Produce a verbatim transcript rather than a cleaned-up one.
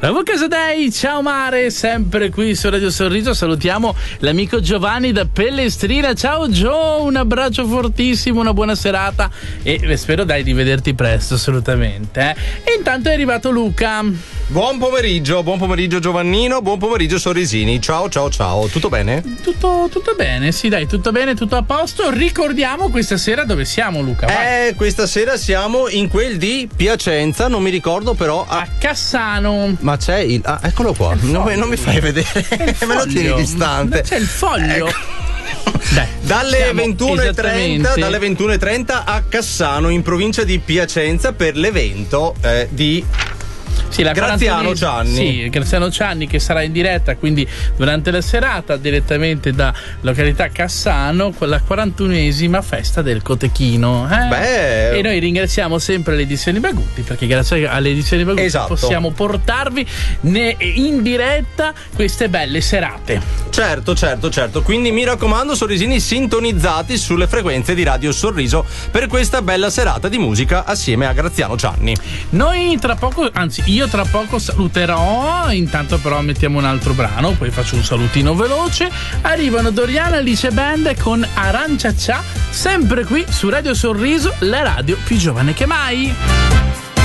Bravo Casadei, ciao Mare, sempre qui su Radio Sorriso. Salutiamo l'amico Giovanni da Pellestrina. Ciao Gio, un abbraccio fortissimo, una buona serata e spero dai di vederti presto, assolutamente. Eh. E intanto è arrivato Luca. Buon pomeriggio, buon pomeriggio Giovannino, buon pomeriggio Sorrisini. Ciao ciao ciao, tutto bene? Tutto, tutto bene, sì dai, tutto bene, tutto a posto. Ricordiamo questa sera dove siamo, Luca. Vai. Eh, questa sera siamo in quel di Piacenza, non mi ricordo però a, a Cassano. Ma c'è il ah, eccolo qua. Non, non mi fai vedere. Me lo tieni distante. Ma c'è il foglio. Ecco. Dai, dalle ventuno e trenta dalle ventuno e trenta a Cassano in provincia di Piacenza per l'evento eh, di Sì, la Graziano Cianni. Sì, Graziano Cianni che sarà in diretta quindi durante la serata direttamente da località Cassano con la quarantunesima festa del Cotechino. Eh? Beh. E noi ringraziamo sempre le edizioni Bagutti perché grazie alle edizioni Bagutti esatto. possiamo portarvi in diretta queste belle serate. Certo, certo, certo. Quindi mi raccomando, sorrisini, sintonizzati sulle frequenze di Radio Sorriso per questa bella serata di musica assieme a Graziano Cianni. Noi tra poco, anzi io tra poco saluterò, intanto però mettiamo un altro brano, poi faccio un salutino veloce. Arrivano Doriana Alice Band con Arancia Cià, sempre qui su Radio Sorriso, la radio più giovane che mai.